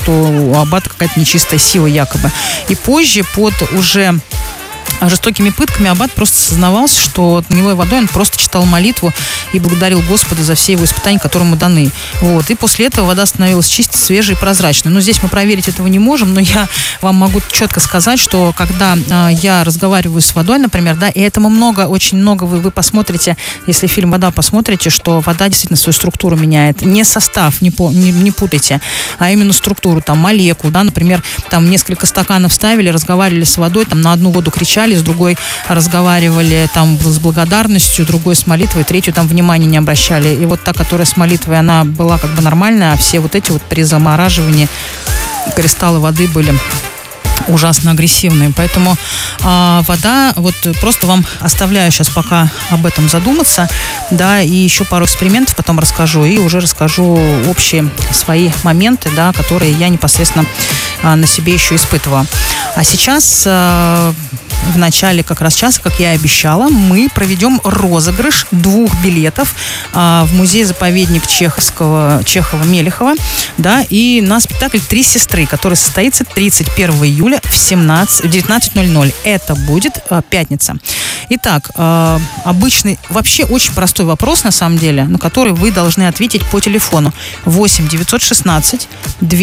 что у аббата какая-то нечистая сила якобы. И позже под уже жестокими пытками аббат просто сознавался, что гнилой водой он просто читал молитву и благодарил Господа за все его испытания, которые ему даны. Вот. И после этого вода становилась чистой, свежей и прозрачной. Но здесь мы проверить этого не можем, но я вам могу четко сказать, что когда я разговариваю с водой, например, да, и этому очень много вы посмотрите, если фильм «Вода» посмотрите, что вода действительно свою структуру меняет. Не состав, не путайте, а именно структуру, там, молекул, да, например, там несколько стаканов ставили, разговаривали с водой, там на одну воду кричали, с другой разговаривали там с благодарностью, другой с молитвой, третью там внимания не обращали. И вот та, которая с молитвой, она была как бы нормальная, а все вот эти вот при замораживании кристаллы воды были ужасно агрессивные. Поэтому вода, вот просто вам оставляю сейчас пока об этом задуматься, да, и еще пару экспериментов потом расскажу, и уже расскажу общие свои моменты, да, которые я непосредственно на себе еще испытывала. А сейчас в начале как раз часа, как я и обещала, мы проведем розыгрыш 2 билетов в музей-заповедник Чехова-Мелехова, да, и на спектакль «Три сестры», который состоится 31 июля в 19:00. Это будет пятница. Итак, обычный, вообще очень простой вопрос, на самом деле, на который вы должны ответить по телефону 8 916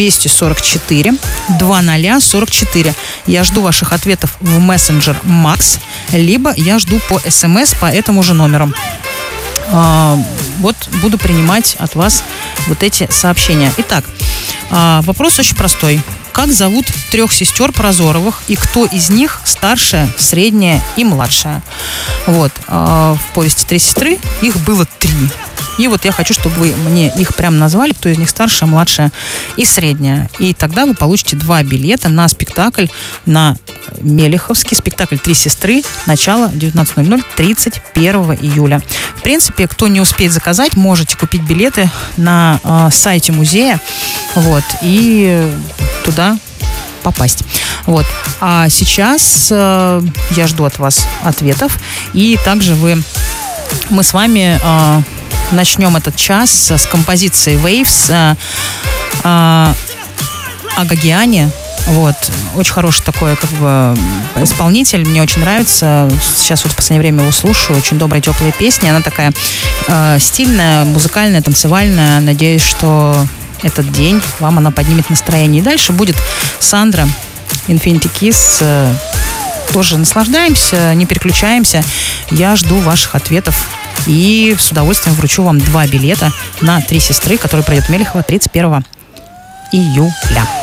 244 2044. Я жду ваших ответов в мессенджер Макс, либо я жду по СМС по этому же номеру. Вот буду принимать от вас вот эти сообщения. Итак, вопрос очень простой. Как зовут 3 сестер Прозоровых и кто из них старшая, средняя и младшая? Вот. В повести «Три сестры» их было 3. И вот я хочу, чтобы вы мне их прям назвали, кто из них старшая, младшая и средняя. И тогда вы получите 2 билета на спектакль, на Мелеховский спектакль «Три сестры», начало 19:00, 31 июля. В принципе, кто не успеет заказать, можете купить билеты на сайте музея, вот, и туда попасть. Вот. А сейчас я жду от вас ответов, и также мы с вами начнем этот час с композиции Waves Агагиани. Вот. Очень хороший такой как бы исполнитель, мне очень нравится. Сейчас вот в последнее время его слушаю. Очень добрая, теплая песня. Она такая стильная, музыкальная, танцевальная. Надеюсь, что этот день вам она поднимет настроение. И дальше будет Сандра, Infinity Kiss. Тоже наслаждаемся, не переключаемся. Я жду ваших ответов. И с удовольствием вручу вам 2 билета на «Три сестры», который пройдет в Мелехово 31 июля.